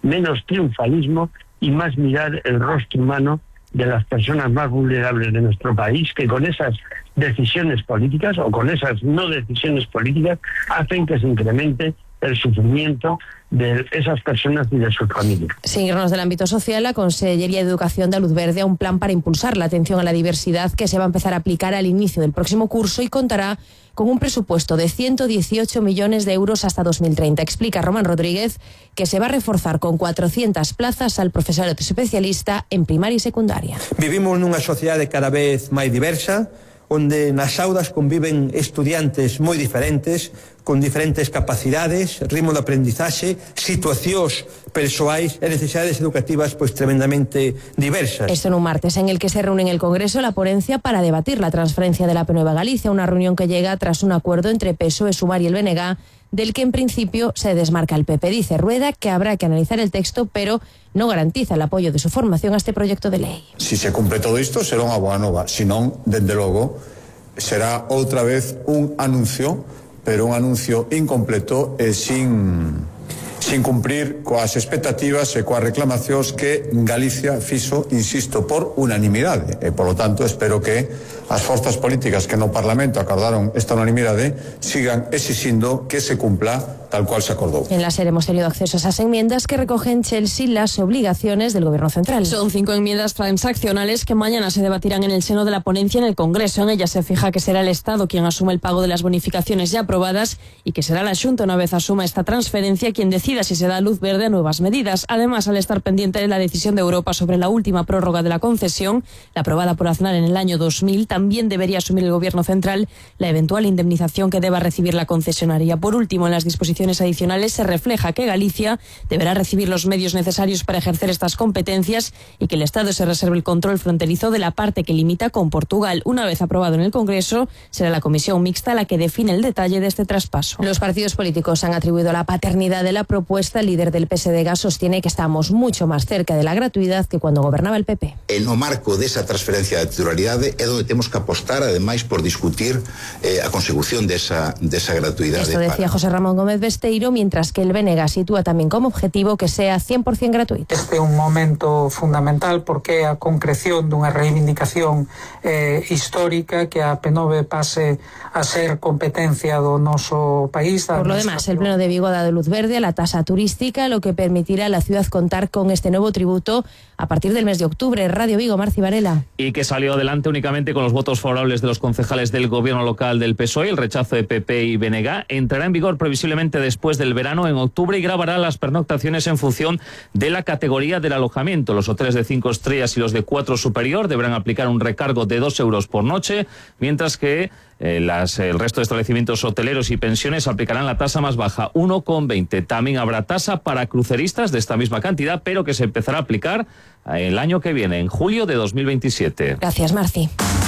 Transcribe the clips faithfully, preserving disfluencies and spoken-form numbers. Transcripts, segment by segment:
menos triunfalismo y más mirar el rostro humano de las personas más vulnerables de nuestro país, que con esas decisiones políticas o con esas no decisiones políticas hacen que se incremente el sufrimiento de esas personas y de sus familias. Sin irnos del ámbito social, la Consellería de Educación da luz verde a un plan para impulsar la atención a la diversidad que se va a empezar a aplicar al inicio del próximo curso y contará con un presupuesto de ciento dieciocho millones de euros hasta dos mil treinta. Explica Román Rodríguez que se va a reforzar con cuatrocientas plazas al profesorado especialista en primaria y secundaria. Vivimos nunha sociedade cada vez máis diversa, onde nas aulas conviven estudiantes moi diferentes, con diferentes capacidades, ritmo de aprendizaxe, situacións persoais e necesidades educativas pois tremendamente diversas. Esto en un martes en el que se reúne en el Congreso la ponencia para debatir la transferencia de la P Nueva Galicia, una reunión que llega tras un acuerdo entre P S O E, Sumar y el B N G, del que en principio se desmarca el P P. Dice Rueda que habrá que analizar el texto, pero no garantiza el apoyo de su formación a este proyecto de ley. Si se cumpre todo isto, será unha boa nova. Si non, dende logo, será outra vez un anuncio, pero un anuncio incompleto e sin, sin cumprir coas expectativas e coas reclamacións que Galicia fixo, insisto, por unanimidade. E, polo tanto, espero que as forzas políticas que no Parlamento acordaron esta unanimidade sigan exixindo que se cumpla tal cual se acordó. En la SER hemos tenido acceso a esas enmiendas que recogen, Chelsea, las obligaciones del Gobierno central. Son cinco enmiendas transaccionales que mañana se debatirán en el seno de la ponencia en el Congreso. En ellas se fija que será el Estado quien asume el pago de las bonificaciones ya aprobadas y que será la Xunta, una vez asuma esta transferencia, quien decida si se da luz verde a nuevas medidas. Además, al estar pendiente de la decisión de Europa sobre la última prórroga de la concesión, la aprobada por Aznar en el año dos mil, también debería asumir el Gobierno central la eventual indemnización que deba recibir la concesionaria. Por último, en las disposiciones adicionales se refleja que Galicia deberá recibir los medios necesarios para ejercer estas competencias y que el Estado se reserve el control fronterizo de la parte que limita con Portugal. Una vez aprobado en el Congreso, será la comisión mixta la que define el detalle de este traspaso. Los partidos políticos han atribuido la paternidad de la propuesta. El líder del P S D G sostiene que estamos mucho más cerca de la gratuidad que cuando gobernaba el P P. En o marco desa transferencia de titularidade é onde temos que apostar, ademais, por discutir eh, a consecución desa, desa gratuidade. Esto decía para... José Ramón Gómez Besteiro, mientras que el B N G sitúa tamén como objetivo que sea cien por cien gratuito. Este é un momento fundamental porque é a concreción dunha reivindicación eh, histórica que a P nove pase a ser competencia do noso país. Por lo demás, el Pleno de Vigo ha dado luz verde a la tasa turística, lo que permitirá a la ciudad contar con este nuevo tributo a partir del mes de octubre. Radio Vigo, Marci Varela. Y que salió adelante únicamente con los votos favorables de los concejales del gobierno local del P S O E. El rechazo de P P y B N G entrará en vigor previsiblemente después del verano, en octubre, y grabará las pernoctaciones en función de la categoría del alojamiento. Los hoteles de cinco estrellas y los de cuatro superior deberán aplicar un recargo de dos euros por noche, mientras que eh, las, el resto de establecimientos hoteleros y pensiones aplicarán la tasa más baja, uno con veinte. También habrá tasa para cruceristas de esta misma cantidad, pero que se empezará a aplicar el año que viene, en julio de dos mil veintisiete. Gracias, Marci.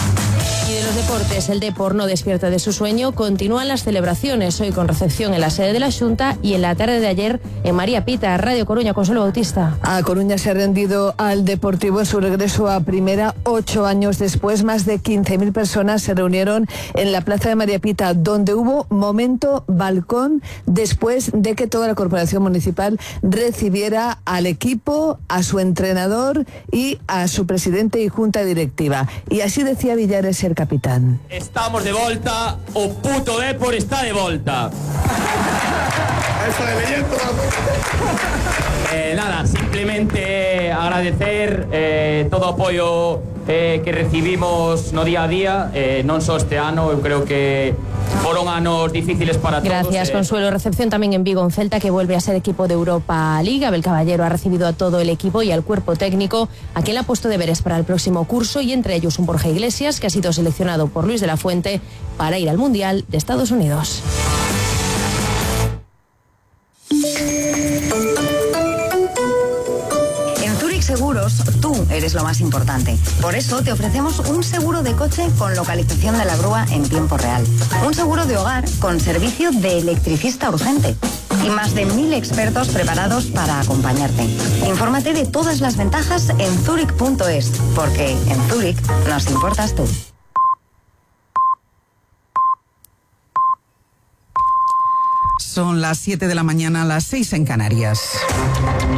Y de los deportes, el Depor no despierta de su sueño. Continúan las celebraciones, hoy con recepción en la sede de la Xunta y en la tarde de ayer en María Pita. Radio Coruña, Consuelo Bautista. A Coruña se ha rendido al Deportivo en su regreso a primera ocho años después. Más de quince mil personas se reunieron en la plaza de María Pita, donde hubo momento balcón después de que toda la corporación municipal recibiera al equipo, a su entrenador y a su presidente y junta directiva. Y así decía Villares, el capitán. Estamos de volta, o puto Depor está de volta. Eh, nada, simplemente agradecer eh, todo o apoio eh, que recibimos no día a día, eh, non só este ano, eu creo que foron anos difíciles para todos. Gracias, eh. Consuelo. Recepción también en Vigo, en Celta, que vuelve a ser equipo de Europa Liga. Abel Caballero ha recibido a todo el equipo y al cuerpo técnico, a quien le ha puesto deberes para el próximo curso, y entre ellos un Borja Iglesias, que ha sido seleccionado por Luis de la Fuente para ir al Mundial de Estados Unidos. Seguros, tú eres lo más importante. Por eso te ofrecemos un seguro de coche con localización de la grúa en tiempo real. Un seguro de hogar con servicio de electricista urgente. Y más de mil expertos preparados para acompañarte. Infórmate de todas las ventajas en Zurich punto es, porque en Zurich nos importas tú. Son las siete de la mañana, las seis en Canarias.